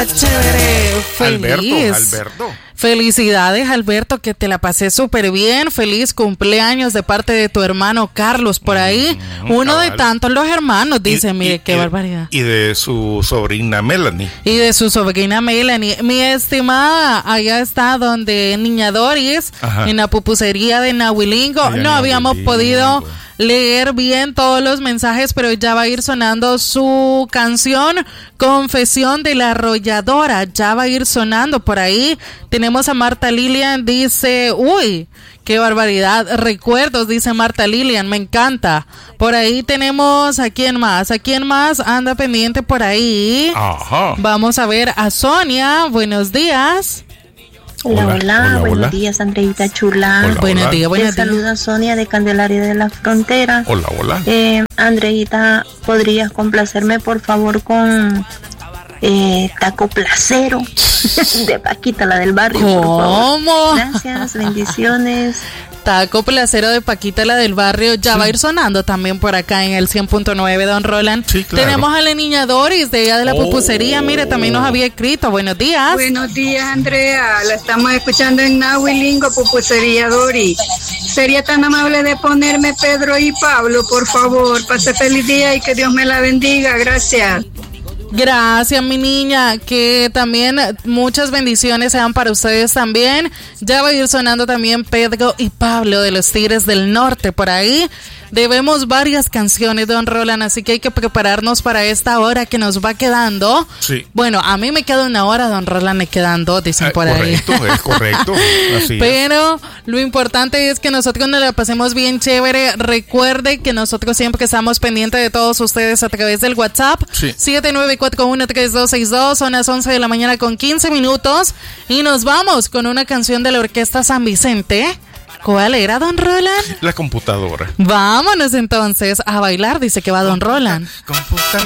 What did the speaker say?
está chévere. Feliz. Alberto. Felicidades, Alberto, que te la pasé súper bien. Feliz cumpleaños de parte de tu hermano Carlos por ahí. Uno de tantos los hermanos, dice, mire, qué barbaridad. Y de su sobrina Melanie. Mi estimada, allá está donde Niña Doris, en la pupusería de Nahuilingo. No habíamos podido leer bien todos los mensajes, pero ya va a ir sonando su canción Confesión de la Arrolladora, ya va a ir sonando por ahí. Tenemos a Marta Lilian, dice, uy, qué barbaridad, recuerdos, dice Marta Lilian, me encanta. Por ahí tenemos a quién más anda pendiente por ahí. Ajá. Vamos a ver a Sonia, buenos días. Hola, buenos días, Andreita chula. Buenos días. Te saluda Sonia de Candelaria de la Frontera. Hola. Andreita, ¿podrías complacerme por favor con Taco Placero de Paquita, la del barrio? ¿Cómo? Gracias, bendiciones. Taco Placero de Paquita, la del barrio, ya va a ir sonando también por acá en el 100.9, don Roland. Sí, claro. Tenemos a la niña Doris de allá de la pupusería, mire, también nos había escrito. Buenos días. Buenos días, Andrea, la estamos escuchando en Nahuilingo, pupusería Doris. ¿Sería tan amable de ponerme Pedro y Pablo, por favor? Pase feliz día y que Dios me la bendiga, gracias. Gracias, mi niña, que también muchas bendiciones sean para ustedes también. Ya va a ir sonando también Pedro y Pablo de los Tigres del Norte por ahí. Debemos varias canciones, don Roland, así que hay que prepararnos para esta hora que nos va quedando. Sí. Bueno, a mí me queda una hora, don Roland, me quedan dos, dicen por ahí. Es correcto. Así pero lo importante es que nosotros nos la pasemos bien chévere. Recuerde que nosotros siempre estamos pendientes de todos ustedes a través del WhatsApp. Sí. 79413262, son las 11 de la mañana con 15 minutos. Y nos vamos con una canción de la Orquesta San Vicente. ¿Cuál era, don Roland? La computadora. Vámonos entonces a bailar, dice que va don Roland.